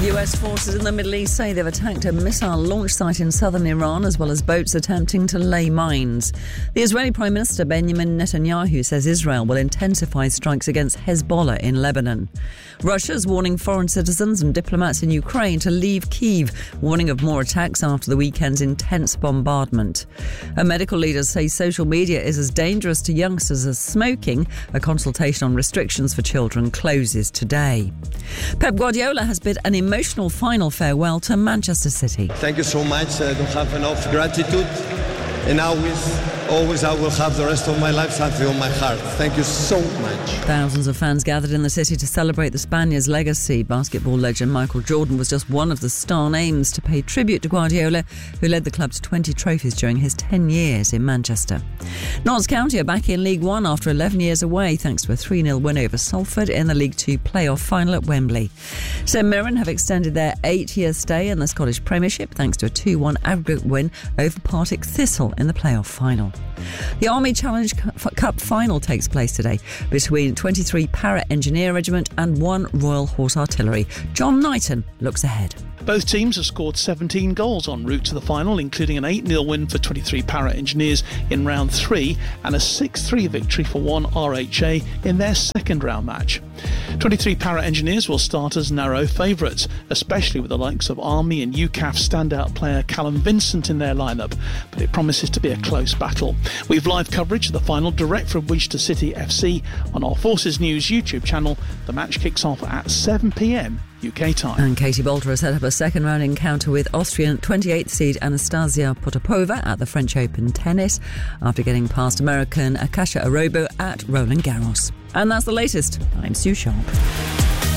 US forces in the Middle East say they've attacked a missile launch site in southern Iran, as well as boats attempting to lay mines. The Israeli Prime Minister Benjamin Netanyahu says Israel will intensify strikes against Hezbollah in Lebanon. Russia's warning foreign citizens and diplomats in Ukraine to leave Kyiv, warning of more attacks after the weekend's intense bombardment. And medical leaders say social media is as dangerous to youngsters as smoking. A consultation on restrictions for children closes today. Pep Guardiola has bid an emotional final farewell to Manchester City. Thank you so much. I don't have enough gratitude. And always I will have the rest of my life something on my heart. Thank you so much. Thousands of fans gathered in the city to celebrate the Spaniard's legacy. Basketball legend Michael Jordan was just one of the star names to pay tribute to Guardiola, who led the club to 20 trophies during his 10 years in Manchester. Notts County are back in League One after 11 years away, thanks to a 3-0 win over Salford in the League Two playoff final at Wembley. St Mirren have extended their 8-year stay in the Scottish Premiership thanks to a 2-1 aggregate win over Partick Thistle in the playoff final. The Army Challenge Cup final takes place today between 23 Para-Engineer Regiment and 1 Royal Horse Artillery. John Knighton looks ahead. Both teams have scored 17 goals en route to the final, including an 8-0 win for 23 Para-Engineers in round 3 and a 6-3 victory for 1 RHA in their second round match. 23 Para-Engineers will start as narrow favourites, especially with the likes of Army and UCAF standout player Callum Vincent in their lineup, but it promises to be a close battle. We've live coverage of the final direct from Winchester City FC on our Forces News YouTube channel. The match kicks off at 7 p.m. UK time. And Katie Bolter has set up a second-round encounter with Austrian 28th seed Anastasia Potapova at the French Open tennis after getting past American Akasha Arobo at Roland Garros. And that's the latest. I'm Sue Sharp.